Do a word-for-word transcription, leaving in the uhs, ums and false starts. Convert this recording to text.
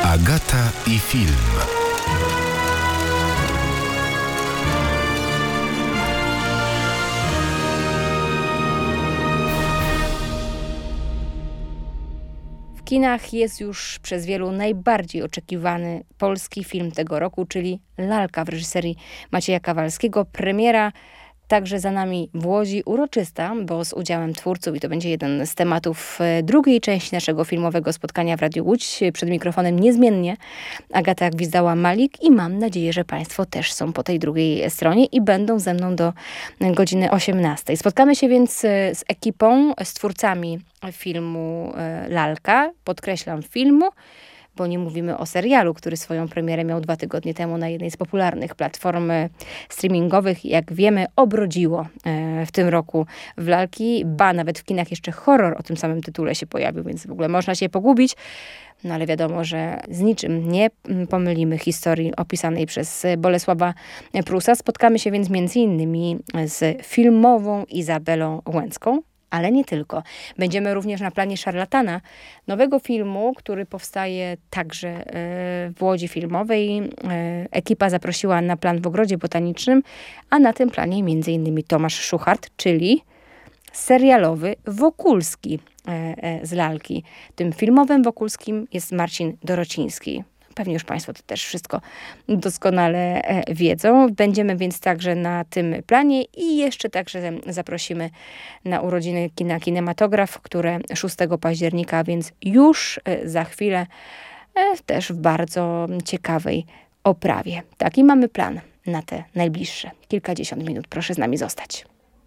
Agata i film. W kinach jest już przez wielu najbardziej oczekiwany polski film tego roku, czyli Lalka w reżyserii Macieja Kawalskiego. Premiera także za nami w Łodzi, uroczysta, bo z udziałem twórców i to będzie jeden z tematów drugiej części naszego filmowego spotkania w Radiu Łódź. Przed mikrofonem niezmiennie Agata Gwizdała-Malik i mam nadzieję, że Państwo też są po tej drugiej stronie i będą ze mną do godziny osiemnastej. Spotkamy się więc z ekipą, z twórcami filmu Lalka, podkreślam filmu, bo nie mówimy o serialu, który swoją premierę miał dwa tygodnie temu na jednej z popularnych platform streamingowych. Jak wiemy, obrodziło w tym roku w lalki, ba, nawet w kinach jeszcze horror o tym samym tytule się pojawił, więc w ogóle można się pogubić. No ale wiadomo, że z niczym nie pomylimy historii opisanej przez Bolesława Prusa. Spotkamy się więc między innymi z filmową Izabelą Łęcką. Ale nie tylko. Będziemy również na planie Szarlatana, nowego filmu, który powstaje także w Łodzi Filmowej. Ekipa zaprosiła na plan w Ogrodzie Botanicznym, a na tym planie między innymi Tomasz Szuchart, czyli serialowy Wokulski z Lalki. Tym filmowym Wokulskim jest Marcin Dorociński. Pewnie już Państwo to też wszystko doskonale wiedzą. Będziemy więc także na tym planie i jeszcze także zaprosimy na urodziny kina Kinematograf, które szóstego października, więc już za chwilę też w bardzo ciekawej oprawie. Taki mamy plan na te najbliższe kilkadziesiąt minut. Proszę z nami zostać.